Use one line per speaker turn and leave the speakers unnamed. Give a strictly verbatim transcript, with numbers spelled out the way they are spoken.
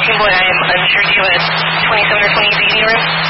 fourteen boy, I am unsure. Do you have a twenty-seven or twenty-eight seating room?